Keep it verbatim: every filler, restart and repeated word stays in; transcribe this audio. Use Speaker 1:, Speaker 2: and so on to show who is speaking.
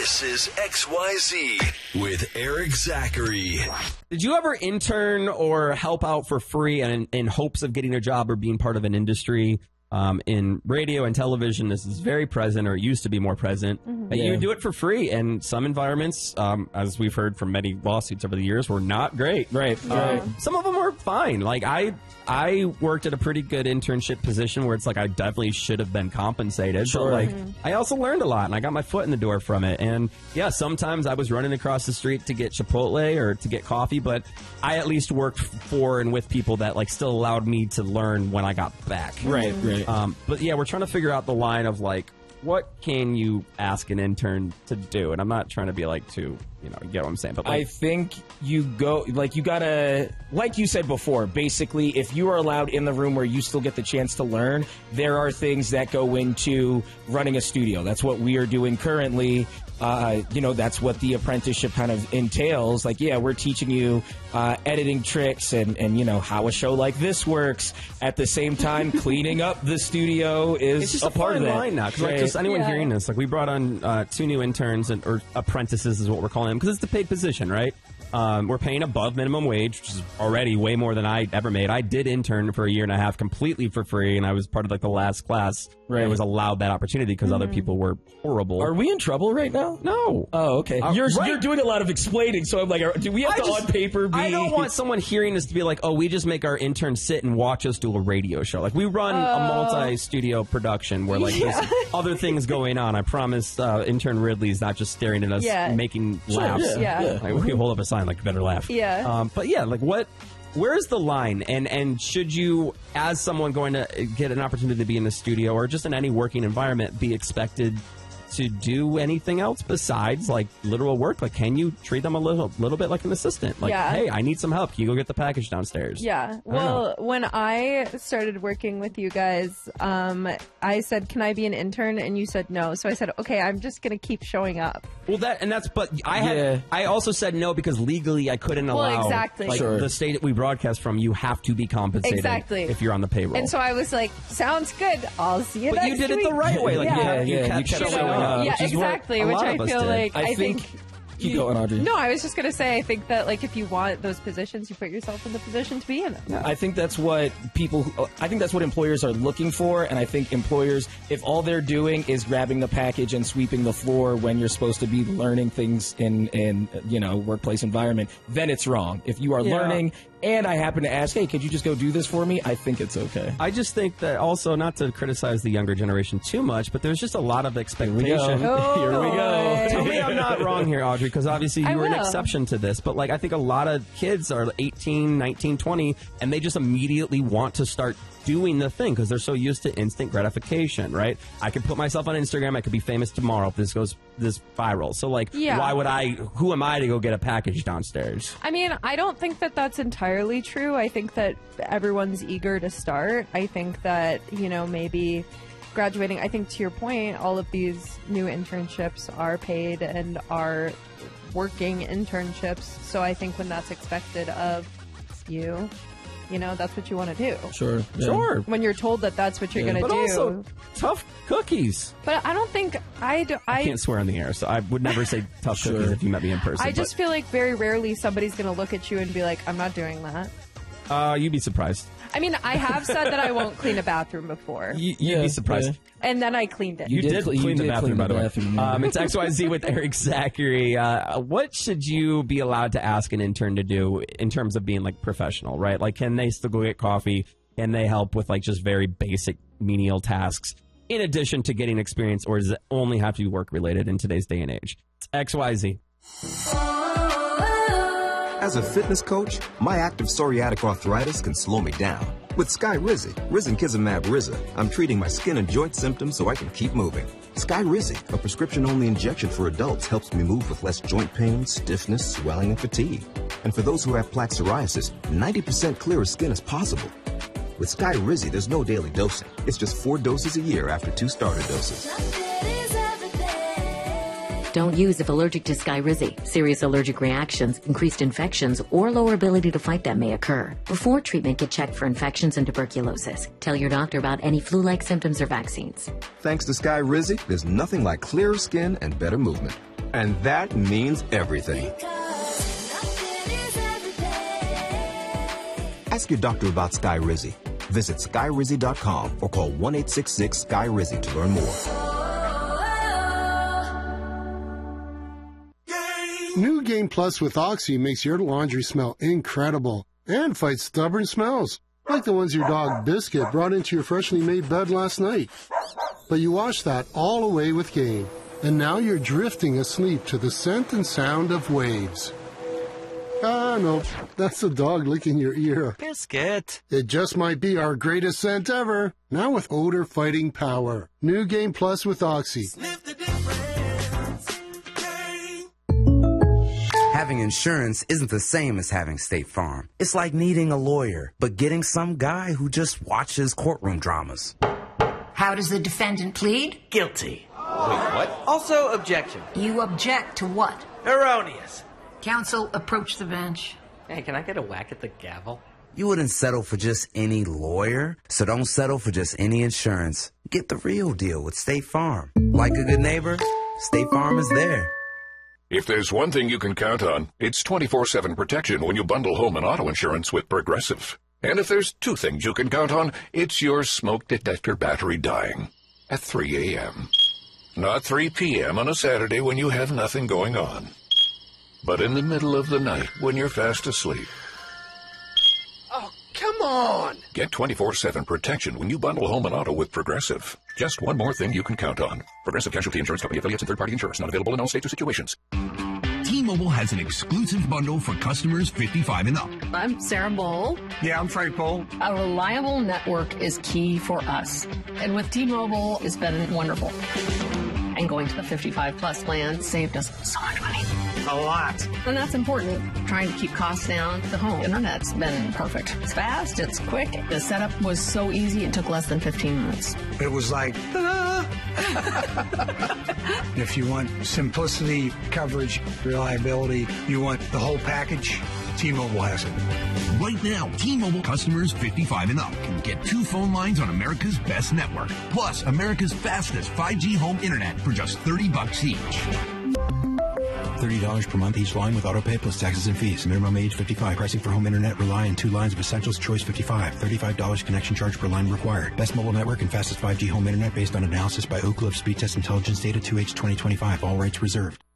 Speaker 1: This is X Y Z with Eric Zachary.
Speaker 2: Did you ever intern or help out for free and in, in hopes of getting a job or being part of an industry? Um, in radio and television, this is very present, or it used to be more present. Mm-hmm. But yeah. You do it for free, and some environments, um, as we've heard from many lawsuits over the years, were not great.
Speaker 3: Right,
Speaker 2: yeah.
Speaker 3: right.
Speaker 2: Some of them were fine. Like I, I worked at a pretty good internship position where it's like I definitely should have been compensated.
Speaker 3: Sure.
Speaker 2: But like
Speaker 3: mm-hmm.
Speaker 2: I also learned a lot, and I got my foot in the door from it. And yeah, sometimes I was running across the street to get Chipotle or to get coffee, but I at least worked for and with people that like still allowed me to learn when I got back.
Speaker 3: Right, right.
Speaker 2: Um, but yeah, we're trying to figure out the line of like, what can you ask an intern to do? And I'm not trying to be like too, you know, you get what I'm saying. But like,
Speaker 3: I think you go, like you gotta, like you said before, basically, if you are allowed in the room where you still get the chance to learn, there are things that go into running a studio. That's what we are doing currently. Uh, you know, that's what the apprenticeship kind of entails. Like, yeah, we're teaching you uh, editing tricks and, and, you know, how a show like this works. At the same time, cleaning up the studio is
Speaker 2: it's just
Speaker 3: a,
Speaker 2: a
Speaker 3: part of that.
Speaker 2: Line now, because
Speaker 3: right.
Speaker 2: like, just anyone
Speaker 4: yeah.
Speaker 2: hearing this, like we brought on uh, two new interns and or apprentices is what we're calling them, because it's the paid position, right? Um, we're paying above minimum wage, which is already way more than I ever made. I did intern for a year and a half completely for free, and I was part of like the last class
Speaker 3: right.
Speaker 2: that was allowed that opportunity because mm-hmm. other people were horrible.
Speaker 3: Are we in trouble right now?
Speaker 2: No.
Speaker 3: Oh, okay.
Speaker 2: Uh,
Speaker 3: you're
Speaker 2: right.
Speaker 3: you're doing a lot of explaining, so I'm like, are, do we have
Speaker 2: I
Speaker 3: to
Speaker 2: just,
Speaker 3: on paper be?
Speaker 2: I don't want someone hearing this to be like, oh, we just make our interns sit and watch us do a radio show. Like we run uh, a multi-studio production where like
Speaker 4: yeah.
Speaker 2: there's other things going on. I promise uh, intern Ridley's not just staring at us
Speaker 4: yeah.
Speaker 2: making
Speaker 3: sure,
Speaker 2: laughs.
Speaker 4: Yeah.
Speaker 3: yeah.
Speaker 2: Like, we hold up a sign like, better laugh.
Speaker 4: Yeah.
Speaker 2: Um, but yeah, like what, where's the line? And, and should you, as someone going to get an opportunity to be in the studio or just in any working environment, be expected to do anything else besides like literal work? Like, can you treat them a little little bit like an assistant? Like,
Speaker 4: yeah.
Speaker 2: hey, I need some help. Can you go get the package downstairs?
Speaker 4: Yeah. Well, when I started working with you guys, um, I said, can I be an intern? And you said no. So I said, okay, I'm just going to keep showing up.
Speaker 2: Well, that, and that's, but I had,
Speaker 3: yeah.
Speaker 2: I also said no because legally I couldn't
Speaker 4: well,
Speaker 2: allow,
Speaker 4: exactly.
Speaker 2: like
Speaker 3: sure.
Speaker 2: the state that we broadcast from, you have to be compensated
Speaker 4: exactly.
Speaker 2: if you're on the payroll.
Speaker 4: And so I was like, sounds good. I'll see you
Speaker 2: but
Speaker 4: next
Speaker 2: you did
Speaker 4: week.
Speaker 2: it the right way. Like,
Speaker 4: yeah.
Speaker 2: you kept, you
Speaker 3: Yeah,
Speaker 2: kept
Speaker 3: you kept
Speaker 2: showing
Speaker 3: showing
Speaker 2: up.
Speaker 3: up.
Speaker 4: Yeah,
Speaker 2: which is what
Speaker 4: exactly.
Speaker 2: a
Speaker 4: Which
Speaker 2: lot
Speaker 4: I
Speaker 2: of us
Speaker 4: feel
Speaker 2: did.
Speaker 4: like,
Speaker 3: I,
Speaker 4: I
Speaker 3: think,
Speaker 4: think
Speaker 3: Keep going, Audrey.
Speaker 4: No, I was just going to say, I think that, like, if you want those positions, you put yourself in the position to be in them.
Speaker 3: I think that's what people, I think that's what employers are looking for, and I think employers, if all they're doing is grabbing the package and sweeping the floor when you're supposed to be learning things in, in you know, workplace environment, then it's wrong. If you are
Speaker 2: Yeah.
Speaker 3: learning, and I happen to ask, hey, could you just go do this for me? I think it's okay.
Speaker 2: I just think that also, not to criticize the younger generation too much, but there's just a lot of expectation.
Speaker 3: Here we go.
Speaker 4: Oh,
Speaker 3: Here we go.
Speaker 2: Tell me I'm not wrong here, Audrey, because obviously
Speaker 4: I
Speaker 2: you were an
Speaker 4: will.
Speaker 2: exception to this. But like, I think a lot of kids are eighteen, nineteen, twenty, and they just immediately want to start doing the thing because they're so used to instant gratification, right? I could put myself on Instagram. I could be famous tomorrow if this goes this viral. So like,
Speaker 4: Yeah.
Speaker 2: why would I, who am I to go get a package downstairs?
Speaker 4: I mean, I don't think that that's entirely true. I think that everyone's eager to start. I think that, you know, maybe graduating, I think to your point, all of these new internships are paid and are working internships. So I think when that's expected of you, you know, that's what you want to do.
Speaker 3: Sure. Yeah.
Speaker 2: Sure.
Speaker 4: When you're told that that's what you're
Speaker 3: Yeah.
Speaker 4: going to
Speaker 2: But
Speaker 4: do.
Speaker 2: also, tough cookies.
Speaker 4: But I don't think I do.
Speaker 2: I
Speaker 4: I,
Speaker 2: can't swear on the air, so I would never say tough
Speaker 3: Sure.
Speaker 2: cookies if you met me in person.
Speaker 4: I just
Speaker 2: but,
Speaker 4: feel like very rarely somebody's going to look at you and be like, I'm not doing that.
Speaker 2: uh, you'd be surprised.
Speaker 4: I mean, I have said that I won't clean a bathroom before.
Speaker 2: You, you'd
Speaker 3: Yeah,
Speaker 2: be surprised.
Speaker 3: yeah.
Speaker 4: And then I cleaned it.
Speaker 2: You,
Speaker 3: You
Speaker 2: did,
Speaker 3: did cl- you
Speaker 2: clean the
Speaker 3: did
Speaker 2: bathroom,
Speaker 3: clean
Speaker 2: by
Speaker 3: the
Speaker 2: the way.
Speaker 3: bathroom, yeah.
Speaker 2: Um, it's X Y Z with Eric Zachary. Uh, what should you be allowed to ask an intern to do in terms of being like professional, right? Like, can they still go get coffee? Can they help with like just very basic menial tasks in addition to getting experience, or does it only have to be work related in today's day and age? It's X Y Z.
Speaker 5: As a fitness coach, my active psoriatic arthritis can slow me down. With Skyrizi, Risankizumab Riza, I'm treating my skin and joint symptoms so I can keep moving. Skyrizi, a prescription-only injection for adults, helps me move with less joint pain, stiffness, swelling, and fatigue. And for those who have plaque psoriasis, ninety percent clearer skin is possible. With Skyrizi, there's no daily dosing. It's just four doses a year after two starter doses.
Speaker 6: Don't use if allergic to Skyrizi. Serious allergic reactions, increased infections, or lower ability to fight them may occur. Before treatment, get checked for infections and tuberculosis. Tell your doctor about any flu-like symptoms or vaccines.
Speaker 5: Thanks to Skyrizi, there's nothing like clearer skin and better movement. And that means everything. Ask your doctor about Skyrizi. Visit Skyrizi dot com or call one eight six six Sky Rizzy to learn more.
Speaker 7: New Game Plus with Oxy makes your laundry smell incredible and fights stubborn smells, like the ones your dog Biscuit brought into your freshly made bed last night. But you washed that all away with Game, and now you're drifting asleep to the scent and sound of waves. Ah, no, that's the dog licking your ear.
Speaker 8: Biscuit.
Speaker 7: It just might be our greatest scent ever, now with odor-fighting power. New Game Plus with Oxy.
Speaker 8: Sniff the difference.
Speaker 9: Having insurance isn't the same as having State Farm. It's like needing a lawyer, but getting some guy who just watches courtroom dramas.
Speaker 10: How does the defendant plead?
Speaker 8: Guilty. Wait, what? Also, objection.
Speaker 10: You object to what?
Speaker 8: Erroneous.
Speaker 10: Counsel, approach the bench.
Speaker 8: Hey, can I get a whack at the gavel?
Speaker 9: You wouldn't settle for just any lawyer, so don't settle for just any insurance. Get the real deal with State Farm. Like a good neighbor, State Farm is there.
Speaker 11: If there's one thing you can count on, it's twenty-four seven protection when you bundle home and auto insurance with Progressive. And if there's two things you can count on, it's your smoke detector battery dying at three a.m. Not three p.m. on a Saturday when you have nothing going on, but in the middle of the night when you're fast asleep.
Speaker 8: Oh, come on!
Speaker 11: Get twenty-four seven protection when you bundle home and auto with Progressive. Just one more thing you can count on. Progressive Casualty Insurance Company affiliates and third-party insurance. Not available in all states or situations.
Speaker 1: T-Mobile has an exclusive bundle for customers fifty-five and up.
Speaker 12: I'm Sarah Bowl.
Speaker 13: Yeah, I'm Frank Bowl.
Speaker 12: A reliable network is key for us. And with T-Mobile, it's been wonderful. And going to the fifty-five plus plan saved us so much money.
Speaker 13: A lot.
Speaker 12: And that's important. Trying to keep costs down. The home internet's been perfect. It's fast, it's quick. The setup was so easy, it took less than fifteen minutes.
Speaker 13: It was like, ta-da! If you want simplicity, coverage, reliability, you want the whole package, T-Mobile has it.
Speaker 1: Right now, T-Mobile customers fifty-five and up can get two phone lines on America's best network, plus America's fastest five G home internet for just thirty bucks each.
Speaker 14: thirty dollars per month each line with autopay plus taxes and fees. Minimum age fifty-five. Pricing for home internet rely on two lines of Essentials Choice fifty-five. thirty-five dollars connection charge per line required. Best mobile network and fastest five G home internet based on analysis by Oak Cliff Speed Test Intelligence Data two H twenty twenty-five. All rights reserved.